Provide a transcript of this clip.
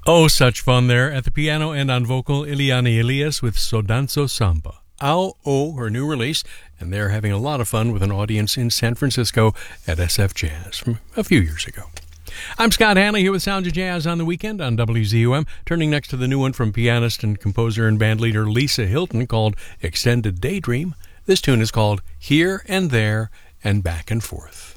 Oh, such fun there at the piano and on vocal, Ileana Elias with Sodanzo Samba. Ao O, her new release, and they're having a lot of fun with an audience in San Francisco at SF Jazz from a few years ago. I'm Scott Hanley here with Sounds of Jazz on the Weekend on WZUM, turning next to the new one from pianist and composer and bandleader Lisa Hilton called Extended Daydream. This tune is called Here and There and Back and Forth.